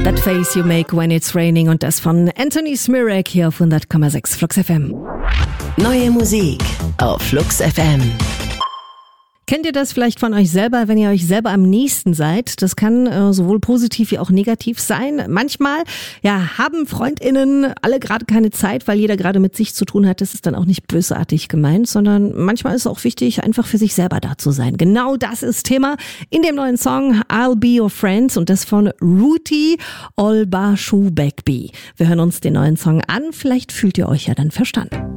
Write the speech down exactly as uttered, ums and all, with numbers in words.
That face you make when it's raining und das von Anthony Smirek hier auf hundert Komma sechs Flux F M. Neue Musik auf Flux F M. Kennt ihr das vielleicht von euch selber, wenn ihr euch selber am nächsten seid? Das kann äh, sowohl positiv wie auch negativ sein. Manchmal ja, haben FreundInnen alle gerade keine Zeit, weil jeder gerade mit sich zu tun hat. Das ist dann auch nicht bösartig gemeint, sondern manchmal ist es auch wichtig, einfach für sich selber da zu sein. Genau das ist Thema in dem neuen Song I'll Be Your Friend und das von Ruti Olbashubekbi. Wir hören uns den neuen Song an. Vielleicht fühlt ihr euch ja dann verstanden.